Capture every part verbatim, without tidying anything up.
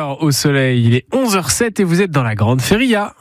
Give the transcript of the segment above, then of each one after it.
heures au soleil. Il est onze heures zéro sept et vous êtes dans la Grande Feria.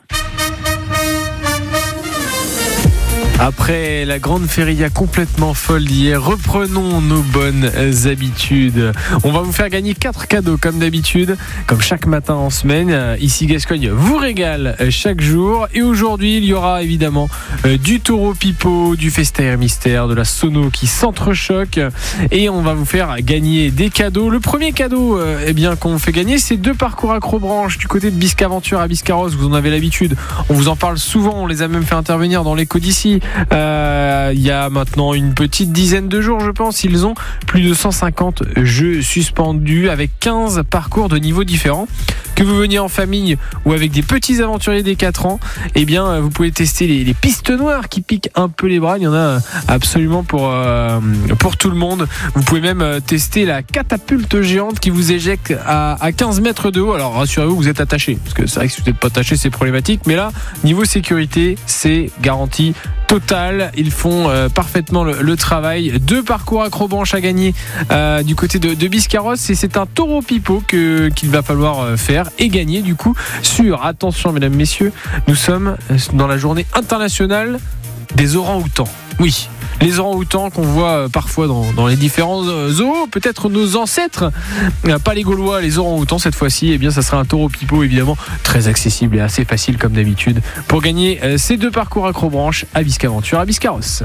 Après la grande feria complètement folle d'hier, reprenons nos bonnes habitudes. On va vous faire gagner quatre cadeaux comme d'habitude, comme chaque matin en semaine. Ici Gascogne vous régale chaque jour. Et aujourd'hui, il y aura évidemment du taureau pipeau, du Festaire Mystère, de la sono qui s'entrechoque. Et on va vous faire gagner des cadeaux. Le premier cadeau eh bien, qu'on fait gagner, c'est deux parcours accrobranche du côté de Biscaventure à Biscarrosse. Vous en avez l'habitude. On vous en parle souvent. On les a même fait intervenir dans l'écho d'ici. Euh, il y a maintenant une petite dizaine de jours, je pense. Ils ont plus de cent cinquante jeux suspendus avec quinze parcours de niveaux différents. Que vous veniez en famille ou avec des petits aventuriers des quatre ans, eh bien, vous pouvez tester les, les pistes noires qui piquent un peu les bras. Il y en a absolument pour, euh, pour tout le monde. Vous pouvez même tester la catapulte géante qui vous éjecte à, à quinze mètres de haut. Alors, rassurez-vous, vous êtes attaché. Parce que c'est vrai que si vous n'êtes pas attaché, c'est problématique. Mais là, niveau sécurité, c'est garanti total. Ils font euh, parfaitement le, le travail. Deux parcours accrobranche à gagner euh, du côté de, de Biscarrosse, et c'est un taureau pipeau que, qu'il va falloir euh, faire et gagner du coup sur, attention mesdames, messieurs, nous sommes dans la journée internationale des orang-outans. Oui, les orang-outans qu'on voit parfois dans, dans les différents zoos, peut-être nos ancêtres, pas les Gaulois, les orang-outans cette fois-ci, eh bien ça sera un taureau pipeau évidemment, très accessible et assez facile comme d'habitude pour gagner ces deux parcours accrobranche à Biscaventure à Biscarrosse.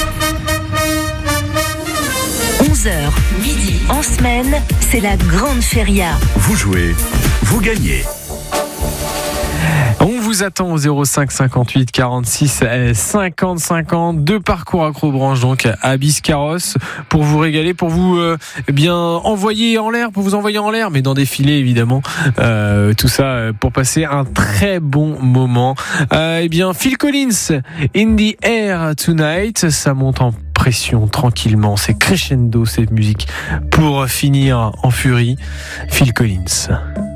onze heures midi en semaine, c'est la Grande Feria. Vous jouez, vous gagnez. On vous attend au zéro cinq cinquante-huit quarante-six cinquante cinquante. Deux parcours accrobranche donc à Biscarrosse pour vous régaler, pour vous euh, bien envoyer en l'air, pour vous envoyer en l'air, mais dans des filets évidemment. Euh, tout ça pour passer un très bon moment. Euh, eh bien, Phil Collins, In the Air Tonight, ça monte en pression tranquillement, c'est crescendo cette musique pour finir en furie. Phil Collins.